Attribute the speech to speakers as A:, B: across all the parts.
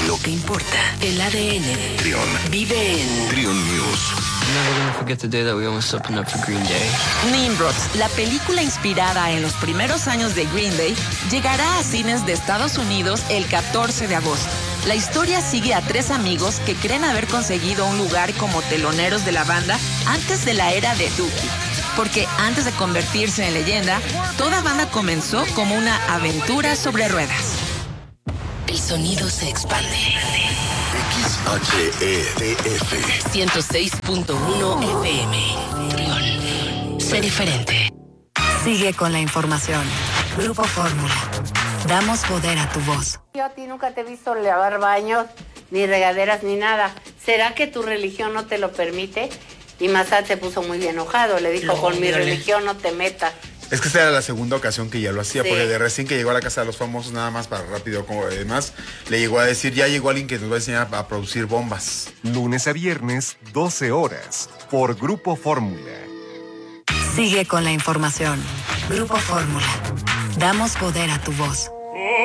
A: Lo que importa, el ADN de Trión, vive en Trión News.
B: Never gonna forget the day that we almost opened up for Green Day.
C: Nimrod, la película inspirada en los primeros años de Green Day, llegará a cines de Estados Unidos el 14 de agosto. La historia sigue a 3 amigos que creen haber conseguido un lugar como teloneros de la banda antes de la era de Dookie. Porque antes de convertirse en leyenda, toda banda comenzó como una aventura sobre ruedas.
A: El sonido se expande. XHETF 106.1 FM. Trión. Sé diferente.
D: Sigue con la información. Grupo Fórmula. Damos poder a tu voz.
E: Yo a ti nunca te he visto lavar baños, ni regaderas, ni nada. ¿Será que tu religión no te lo permite? Y Massad se puso muy enojado. Le dijo, con mi religión no te metas.
F: Es que esta era la segunda ocasión que ya lo hacía, sí. Porque de recién que llegó a la Casa de los Famosos, nada más para rápido, como además, le llegó a decir, ya llegó alguien que nos va a enseñar a producir bombas.
G: Lunes a viernes, 12 horas, por Grupo Fórmula.
D: Sigue con la información. Grupo Fórmula. Damos poder a tu voz.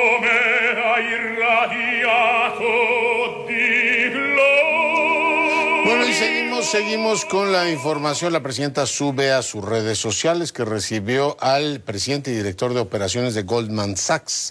H: Bueno, y seguimos con la información. La presidenta sube a sus redes sociales que recibió al presidente y director de operaciones de Goldman Sachs,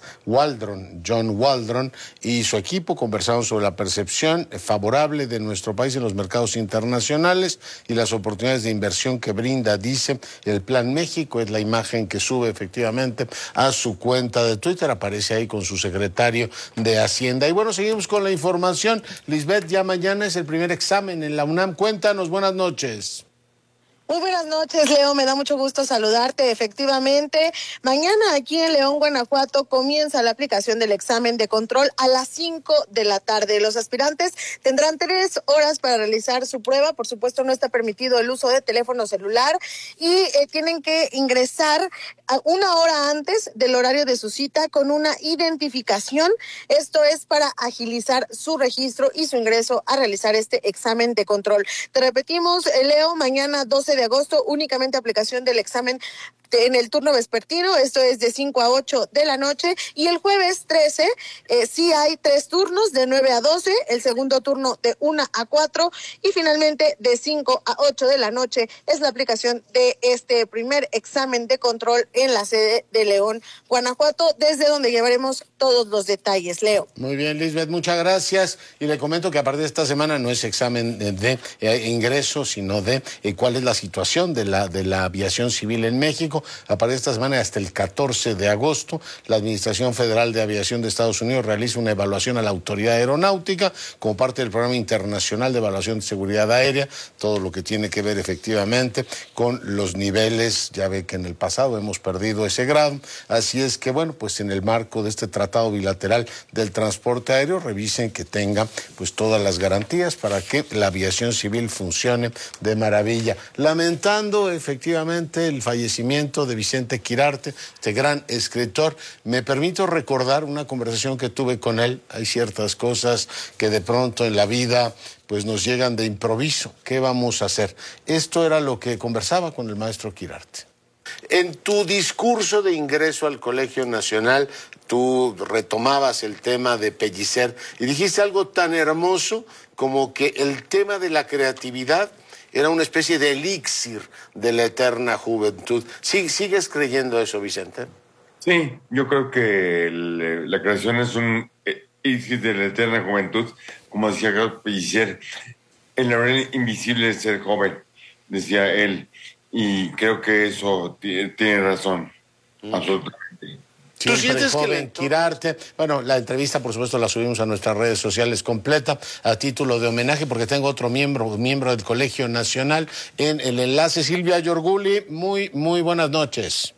H: John Waldron, y su equipo. Conversaron sobre la percepción favorable de nuestro país en los mercados internacionales y las oportunidades de inversión que brinda, dice, el Plan México. Es la imagen que sube efectivamente a su cuenta de Twitter. Aparece ahí con su secretario de Hacienda. Y bueno, seguimos con la información. Lisbeth, ya mañana es el primer examen en la UNAM. Cuéntanos, buenas noches.
I: Muy buenas noches, Leo. Me da mucho gusto saludarte. Efectivamente, mañana aquí en León, Guanajuato, comienza la aplicación del examen de control a las 5 de la tarde. Los aspirantes tendrán 3 horas para realizar su prueba. Por supuesto, no está permitido el uso de teléfono celular y tienen que ingresar a 1 hora antes del horario de su cita con una identificación. Esto es para agilizar su registro y su ingreso a realizar este examen de control. Te repetimos, Leo, mañana 12 de agosto, únicamente aplicación del examen en el turno vespertino, esto es de 5 a 8 de la noche, y el jueves 13 sí hay 3 turnos de 9 a 12, el segundo turno de 1 a 4 y finalmente de 5 a 8 de la noche es la aplicación de este primer examen de control en la sede de León, Guanajuato, desde donde llevaremos todos los detalles, Leo.
H: Muy bien, Lisbeth, muchas gracias, y le comento que a partir de esta semana no es examen de ingreso, sino de cuál es la situación de la aviación civil en México. A partir de esta semana hasta el 14 de agosto, la Administración Federal de Aviación de Estados Unidos realiza una evaluación a la Autoridad Aeronáutica como parte del Programa Internacional de Evaluación de Seguridad Aérea, todo lo que tiene que ver efectivamente con los niveles. Ya ve que en el pasado hemos perdido ese grado, así es que bueno, pues en el marco de este tratado bilateral del transporte aéreo, revisen que tenga pues todas las garantías para que la aviación civil funcione de maravilla. Lamentando efectivamente el fallecimiento de Vicente Quirarte, este gran escritor. Me permito recordar una conversación que tuve con él. Hay ciertas cosas que de pronto en la vida pues nos llegan de improviso. ¿Qué vamos a hacer? Esto era lo que conversaba con el maestro Quirarte. En tu discurso de ingreso al Colegio Nacional, tú retomabas el tema de Pellicer y dijiste algo tan hermoso como que el tema de la creatividad era una especie de elixir de la eterna juventud. ¿Sigues creyendo eso, Vicente?
J: Sí, yo creo que la creación es un elixir de la eterna juventud, como decía Gabriel Pellicer, el laurel invisible de ser joven, decía él, y creo que eso tiene razón, absolutamente.
H: ¿Tú sientes joven, que Quirarte? Bueno, la entrevista, por supuesto, la subimos a nuestras redes sociales completa a título de homenaje, porque tengo otro miembro del Colegio Nacional en el enlace. Silvia Yorguli, muy buenas noches.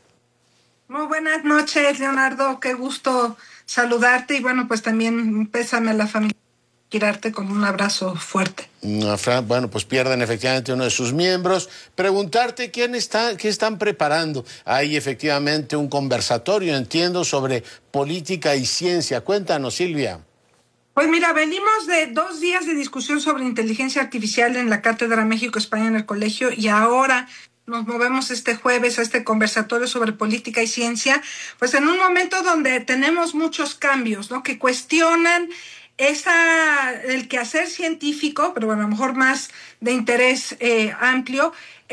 K: Muy buenas noches, Leonardo. Qué gusto saludarte y bueno, pues también pésame a la familia Quirarte con un abrazo fuerte.
H: Bueno, pues pierden efectivamente uno de sus miembros. Preguntarte qué están preparando. Hay efectivamente un conversatorio, entiendo, sobre política y ciencia. Cuéntanos, Silvia.
K: Pues mira, venimos de 2 días de discusión sobre inteligencia artificial en la Cátedra México-España en el colegio y ahora nos movemos este jueves a este conversatorio sobre política y ciencia, pues en un momento donde tenemos muchos cambios, ¿no? Que cuestionan el quehacer científico, pero bueno, a lo mejor más de interés amplio,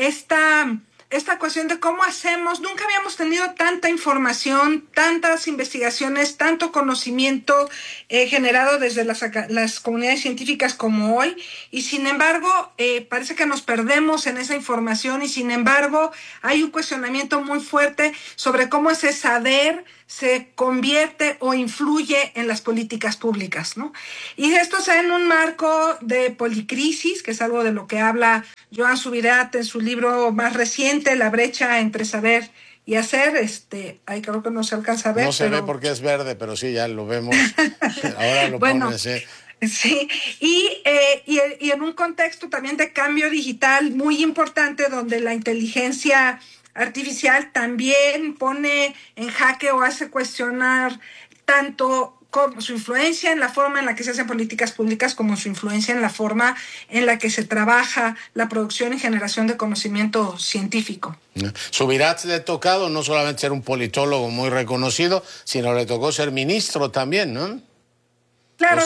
K: esta cuestión de cómo hacemos, nunca habíamos tenido tanta información, tantas investigaciones, tanto conocimiento generado desde las comunidades científicas como hoy, y sin embargo parece que nos perdemos en esa información, y sin embargo hay un cuestionamiento muy fuerte sobre cómo ese saber se convierte o influye en las políticas públicas, ¿no? Y esto se da en un marco de policrisis, que es algo de lo que habla Joan Subirats en su libro más reciente, La brecha entre saber y hacer. Ahí creo que no se alcanza a ver.
H: No se ve porque es verde, pero sí, ya lo vemos. Ahora lo
K: bueno,
H: pones,
K: Sí, y en un contexto también de cambio digital muy importante, donde la inteligencia artificial también pone en jaque o hace cuestionar tanto su influencia en la forma en la que se hacen políticas públicas como su influencia en la forma en la que se trabaja la producción y generación de conocimiento científico.
H: Subirats le ha tocado no solamente ser un politólogo muy reconocido, sino le tocó ser ministro también, ¿no?
K: Claro,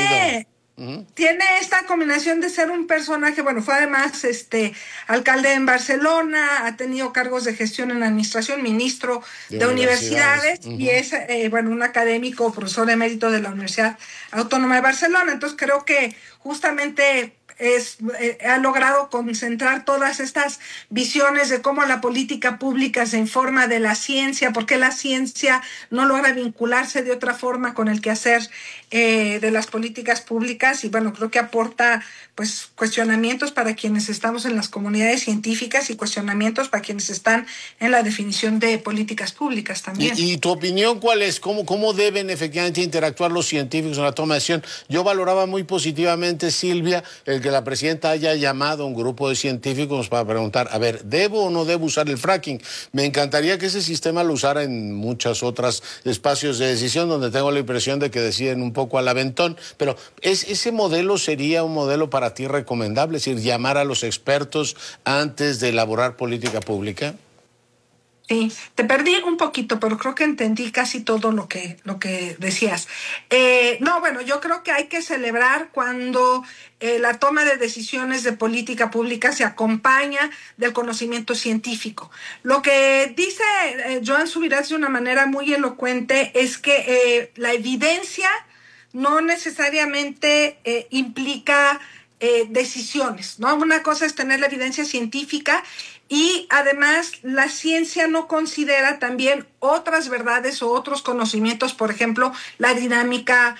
K: tiene esta combinación de ser un personaje, bueno, fue además alcalde en Barcelona, ha tenido cargos de gestión en administración, ministro de universidades y es, un académico, profesor emérito de la Universidad Autónoma de Barcelona. Entonces creo que justamente ha logrado concentrar todas estas visiones de cómo la política pública se informa de la ciencia, por qué la ciencia no logra vincularse de otra forma con el quehacer de las políticas públicas, y bueno, creo que aporta pues cuestionamientos para quienes estamos en las comunidades científicas y cuestionamientos para quienes están en la definición de políticas públicas también.
H: ¿Y tu opinión cuál es? ¿Cómo deben efectivamente interactuar los científicos en la toma de decisión? Yo valoraba muy positivamente, Silvia, el que la presidenta haya llamado a un grupo de científicos para preguntar, a ver, ¿debo o no debo usar el fracking? Me encantaría que ese sistema lo usara en muchos otros espacios de decisión donde tengo la impresión de que deciden un poco al aventón, pero ¿ese modelo sería un modelo para ti recomendable? Es decir, llamar a los expertos antes de elaborar política pública.
K: Sí, te perdí un poquito, pero creo que entendí casi todo lo que decías. Yo creo que hay que celebrar cuando la toma de decisiones de política pública se acompaña del conocimiento científico. Lo que dice Joan Subirats de una manera muy elocuente es que la evidencia no necesariamente implica decisiones, ¿no? Una cosa es tener la evidencia científica y además la ciencia no considera también otras verdades o otros conocimientos, por ejemplo, la dinámica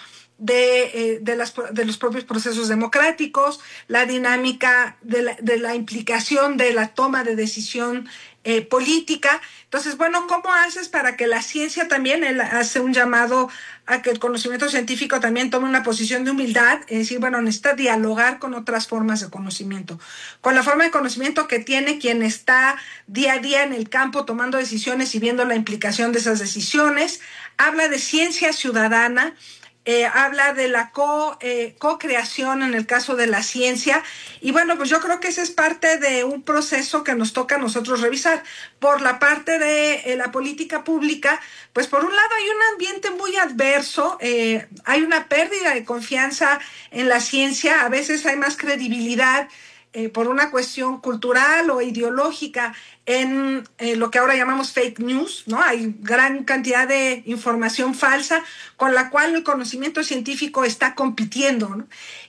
K: de los propios procesos democráticos, la dinámica de la implicación de la toma de decisión política. Entonces, bueno, ¿cómo haces para que la ciencia también, él hace un llamado a que el conocimiento científico también tome una posición de humildad, es decir, bueno, necesita dialogar con otras formas de conocimiento, con la forma de conocimiento que tiene quien está día a día en el campo tomando decisiones y viendo la implicación de esas decisiones? Habla de ciencia ciudadana, habla de la co-creación en el caso de la ciencia, y bueno, pues yo creo que ese es parte de un proceso que nos toca a nosotros revisar. Por la parte de la política pública, pues por un lado hay un ambiente muy adverso, hay una pérdida de confianza en la ciencia, a veces hay más credibilidad por una cuestión cultural o ideológica en lo que ahora llamamos fake news, ¿no? Hay gran cantidad de información falsa con la cual el conocimiento científico está compitiendo, ¿no?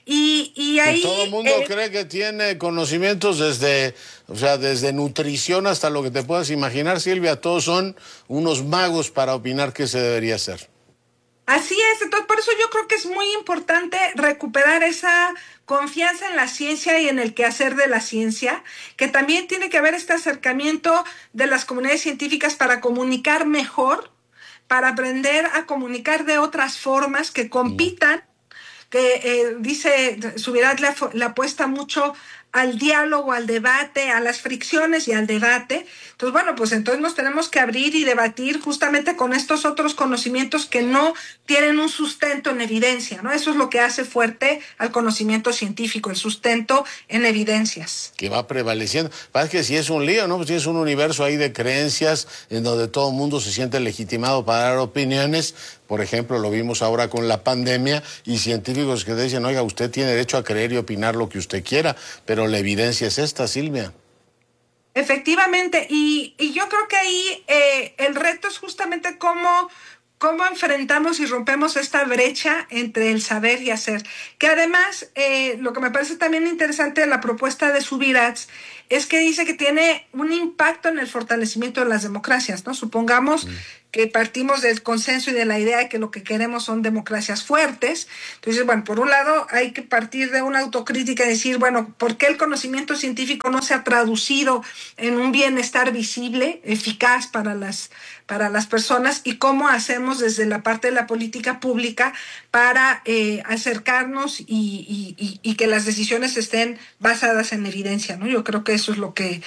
K: Y ahí...
H: Todo el mundo cree que tiene conocimientos desde nutrición hasta lo que te puedas imaginar, Silvia. Todos son unos magos para opinar qué se debería hacer.
K: Así es, entonces por eso yo creo que es muy importante recuperar esa confianza en la ciencia y en el quehacer de la ciencia, que también tiene que haber este acercamiento de las comunidades científicas para comunicar mejor, para aprender a comunicar de otras formas que compitan, que dice Subirats le apuesta mucho al diálogo, al debate, a las fricciones y al debate. Entonces, bueno, pues entonces nos tenemos que abrir y debatir justamente con estos otros conocimientos que no tienen un sustento en evidencia, ¿no? Eso es lo que hace fuerte al conocimiento científico, el sustento en evidencias.
H: Que va prevaleciendo. Parece que si es un lío, ¿no? Pues tienes un universo ahí de creencias en donde todo el mundo se siente legitimado para dar opiniones. Por ejemplo, lo vimos ahora con la pandemia y científicos que dicen, oiga, usted tiene derecho a creer y opinar lo que usted quiera, pero la evidencia es esta, Silvia.
K: Efectivamente, y yo creo que ahí el reto es justamente cómo enfrentamos y rompemos esta brecha entre el saber y hacer. Que además, lo que me parece también interesante de la propuesta de Subirats es que dice que tiene un impacto en el fortalecimiento de las democracias, ¿no? Supongamos que partimos del consenso y de la idea de que lo que queremos son democracias fuertes. Entonces, bueno, por un lado hay que partir de una autocrítica y decir, bueno, ¿por qué el conocimiento científico no se ha traducido en un bienestar visible, eficaz para las personas? Y cómo hacemos desde la parte de la política pública para acercarnos y que las decisiones estén basadas en evidencia, ¿no? Yo creo que eso es lo que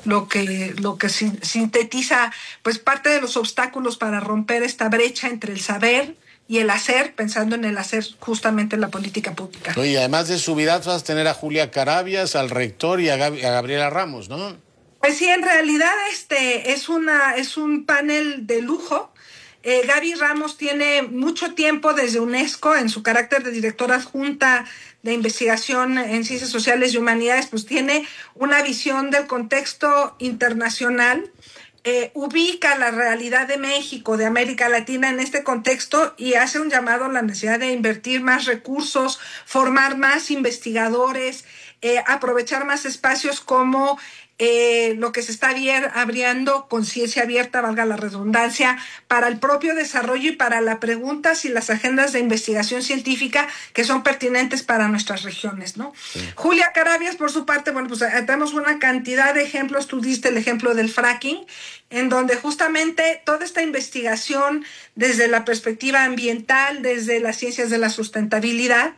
K: sintetiza pues parte de los obstáculos para romper esta brecha entre el saber y el hacer, pensando en el hacer justamente en la política pública.
H: Y además de Subirats vas a tener a Julia Carabias, al rector y a Gabriela Ramos, ¿no?
K: Pues sí, en realidad es un panel de lujo. Gaby Ramos tiene mucho tiempo desde UNESCO en su carácter de directora adjunta de investigación en ciencias sociales y humanidades, pues tiene una visión del contexto internacional, ubica la realidad de México, de América Latina en este contexto y hace un llamado a la necesidad de invertir más recursos, formar más investigadores, aprovechar más espacios como lo que se está abriendo con ciencia abierta, valga la redundancia, para el propio desarrollo y para las preguntas y las agendas de investigación científica que son pertinentes para nuestras regiones, ¿no? Sí. Julia Carabias, por su parte, bueno, pues tenemos una cantidad de ejemplos. Tú diste el ejemplo del fracking, en donde justamente toda esta investigación desde la perspectiva ambiental, desde las ciencias de la sustentabilidad,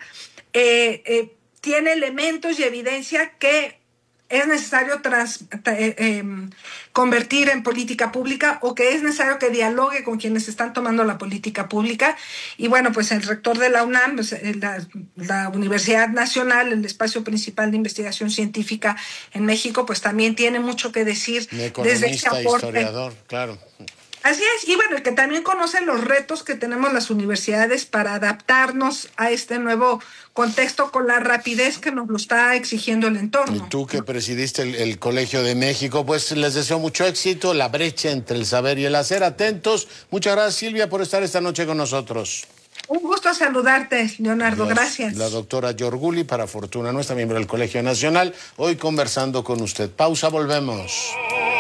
K: tiene elementos y evidencia que es necesario convertir en política pública o que es necesario que dialogue con quienes están tomando la política pública. Y bueno, pues el rector de la UNAM, pues, la Universidad Nacional, el espacio principal de investigación científica en México, pues también tiene mucho que decir desde este aporte.
H: Historiador, claro.
K: Así es, y bueno, que también conoce los retos que tenemos las universidades para adaptarnos a este nuevo contexto con la rapidez que nos lo está exigiendo el entorno.
H: Y tú que presidiste el Colegio de México, pues les deseo mucho éxito, la brecha entre el saber y el hacer. Atentos. Muchas gracias, Silvia, por estar esta noche con nosotros.
K: Un gusto saludarte, Leonardo. Gracias.
H: La doctora Yorguli, para fortuna nuestra, miembro del Colegio Nacional, hoy conversando con usted. Pausa, volvemos.